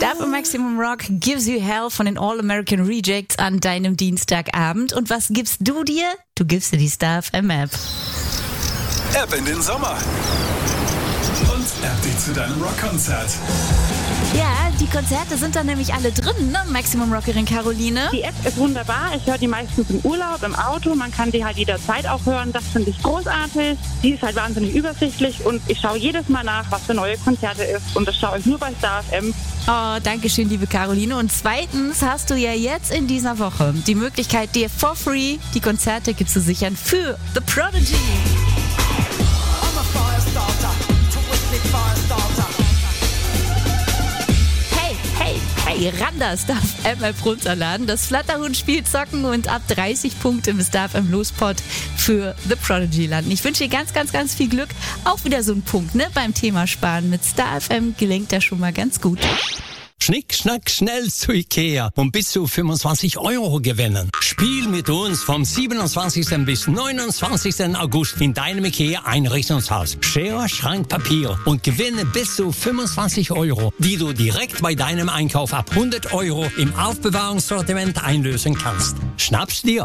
Star FM Maximum Rock gives you hell von den All American Rejects an deinem Dienstagabend. Und was gibst du dir? Du gibst dir die Star FM App. App in den Sommer. Und App dich zu deinem Rockkonzert. Ja, die Konzerte sind dann nämlich alle drin, ne? Maximum Rockerin Caroline. Die App ist wunderbar. Ich höre die meistens im Urlaub, im Auto. Man kann die halt jederzeit auch hören. Das finde ich großartig. Die ist halt wahnsinnig übersichtlich und ich schaue jedes Mal nach, was für neue Konzerte ist. Und das schaue ich nur bei Star FM. Oh, danke schön, liebe Caroline. Und zweitens hast du ja jetzt in dieser Woche die Möglichkeit, dir for free die Konzerttickets zu sichern für The Prodigy. Hey, Randers darf App runterladen, das Flatterhund-Spiel zocken und ab 30 Punkte bis darf im Lospot für The Prodigy landen. Ich wünsche dir ganz, ganz, ganz viel Glück. Auch wieder so ein Punkt, ne? Beim Thema Sparen. Mit Star FM gelingt das schon mal ganz gut. Schnick, schnack, schnell zu Ikea und bis zu 25 € gewinnen. Spiel mit uns vom 27. bis 29. August in deinem Ikea-Einrichtungshaus. Schere, Schrank, Papier und gewinne bis zu 25 €, die du direkt bei deinem Einkauf ab 100 € im Aufbewahrungssortiment einlösen kannst. Schnapp's dir!